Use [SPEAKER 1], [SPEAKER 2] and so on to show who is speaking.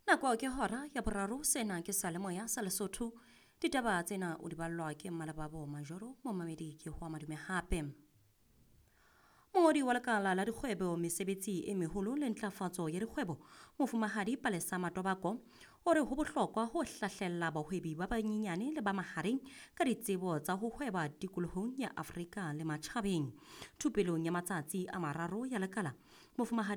[SPEAKER 1] Nako ke hora ya boraro sena ke salemoya sa Lesotho. Ditaba tsena o di ballwa ke Malababo Majoro mo mamedi ke ho madume hape. Mongodi wa lekala la dikgwebo mesebetsi e meholo le ntlafatso ya dikgwebo Mofumahadi Palesa Matobako o re ho bohlokwa ho hlahlella bahwebi ba banyenyane le ba mahareng ka ditsebo tsa ho hweba tikolohong ya Afrika le matjhabeng. Thupelong ya matsatsi a mararo ya lekala Mofumahadi